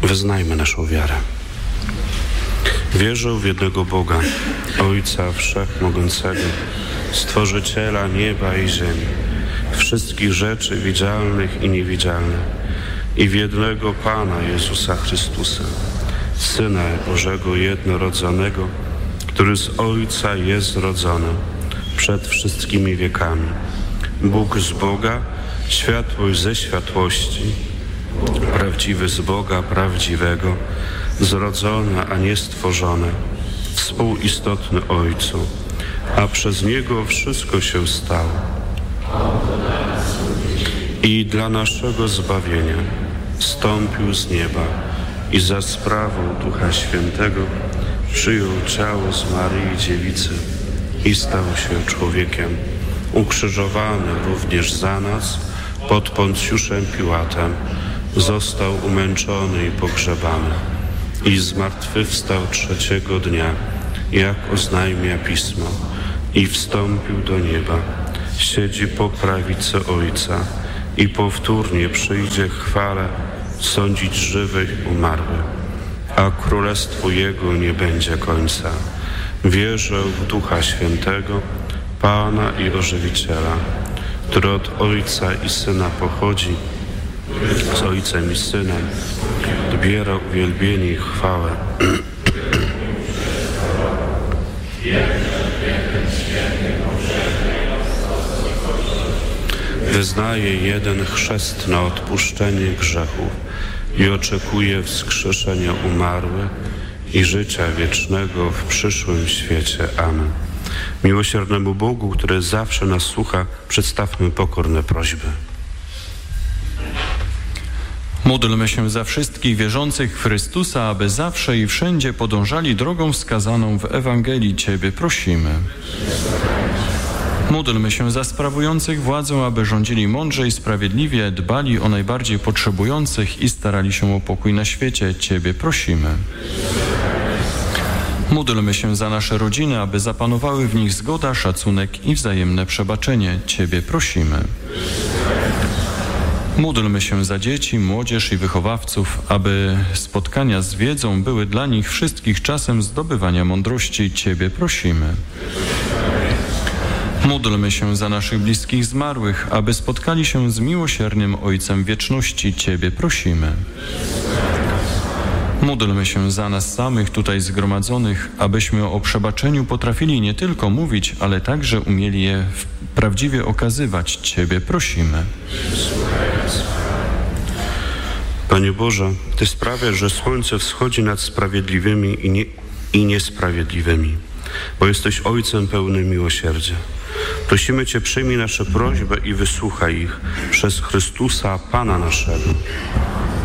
Wyznajmy naszą wiarę. Wierzę w jednego Boga, Ojca Wszechmogącego, Stworzyciela nieba i ziemi, wszystkich rzeczy widzialnych i niewidzialnych, i w jednego Pana Jezusa Chrystusa, Syna Bożego jednorodzonego, który z Ojca jest zrodzony przed wszystkimi wiekami, Bóg z Boga, światłość ze światłości, prawdziwy z Boga prawdziwego, zrodzony, a nie stworzony, współistotny Ojcu, a przez Niego wszystko się stało. I dla naszego zbawienia zstąpił z nieba i za sprawą Ducha Świętego przyjął ciało z Maryi Dziewicy i stał się człowiekiem, ukrzyżowany również za nas pod Poncjuszem Piłatem, został umęczony i pogrzebany i zmartwychwstał trzeciego dnia, jak oznajmia Pismo, i wstąpił do nieba, siedzi po prawicy Ojca i powtórnie przyjdzie w chwale sądzić żywych i umarłych, a królestwu Jego nie będzie końca. Wierzę w Ducha Świętego, Pana i Ożywiciela, który od Ojca i Syna pochodzi, z Ojcem i Synem odbiera uwielbienie i chwałę. Wyznaje jeden chrzest na odpuszczenie grzechów i oczekuje wskrzeszenia umarłych i życia wiecznego w przyszłym świecie. Amen. Miłosiernemu Bogu, który zawsze nas słucha, przedstawmy pokorne prośby. Módlmy się za wszystkich wierzących w Chrystusa, aby zawsze i wszędzie podążali drogą wskazaną w Ewangelii. Ciebie prosimy. Módlmy się za sprawujących władzę, aby rządzili mądrze i sprawiedliwie, dbali o najbardziej potrzebujących i starali się o pokój na świecie. Ciebie prosimy. Módlmy się za nasze rodziny, aby zapanowały w nich zgoda, szacunek i wzajemne przebaczenie. Ciebie prosimy. Módlmy się za dzieci, młodzież i wychowawców, aby spotkania z wiedzą były dla nich wszystkich czasem zdobywania mądrości. Ciebie prosimy. Módlmy się za naszych bliskich zmarłych, aby spotkali się z miłosiernym Ojcem wieczności. Ciebie prosimy. Módlmy się za nas samych tutaj zgromadzonych, abyśmy o przebaczeniu potrafili nie tylko mówić, ale także umieli je prawdziwie okazywać. Ciebie prosimy. Panie Boże, Ty sprawiasz, że słońce wschodzi nad sprawiedliwymi i niesprawiedliwymi, bo jesteś Ojcem pełnym miłosierdzia. Prosimy Cię, przyjmij nasze prośby i wysłuchaj ich przez Chrystusa, Pana naszego.